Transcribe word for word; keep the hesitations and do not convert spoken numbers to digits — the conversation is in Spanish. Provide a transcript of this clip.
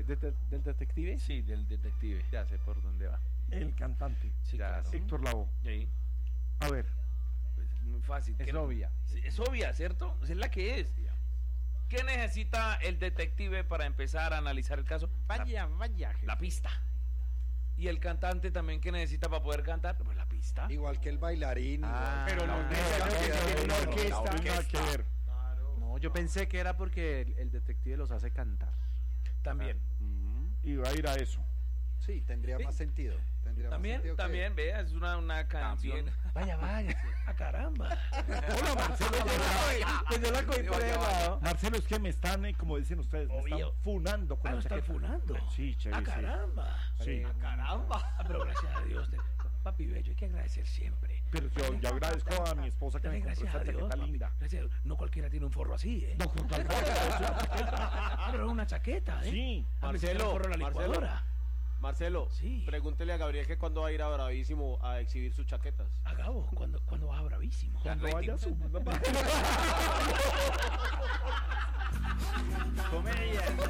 de, de, ¿Del detective? Sí, del detective. Ya sé por dónde va. El cantante. Sí, Ya, claro. sí. Héctor Lavoe. Sí. A ver. Pues muy fácil. Es ¿Qué- obvia. Sí, es obvia, ¿cierto? Es la que es. ¿Qué necesita el detective para empezar a analizar el caso? Vaya, vaya. La, la pista. ¿Y el cantante también qué necesita para poder cantar? Pues la pista. Igual que el bailarín. Ah, igual. Pero no, no, no, no, no, no, no, orquesta, no, nada que ver. No, yo pensé que era porque el, el detective los hace cantar. También. Iba a ir a eso. Sí, tendría Sí. más sentido. Tendría También, más sentido que- también, vea, es una, una canción. Vaya, vaya. ¡Ah, caramba! Hola, Marcelo. Pues yo la cogí por ese lado. Marcelo, es que me están, eh, como dicen ustedes, me Obvio. están funando con Ah, la ¿lo están chaqueta. funando? Sí, chévere, ¡Ah, sí. caramba! Sí. ¡Ah, caramba! Ah, pero gracias a Dios, te- papi bello, hay que agradecer siempre. Pero yo, yo agradezco a mi esposa que me Dale, compró gracias esta a Dios, chaqueta papi. linda. Gracias a Dios. No cualquiera tiene un forro así, ¿eh? No, con tal Ah, pero es una chaqueta, ¿eh? Sí. Ah, pensé que era Marcelo, el forro de la Marcelo. licuadora. Marcelo, Sí. pregúntele a Gabriel que cuando va a ir a Bravísimo a exhibir sus chaquetas. A Gabo, cuando, cuando vas a bravísimo. Cuando vayas a-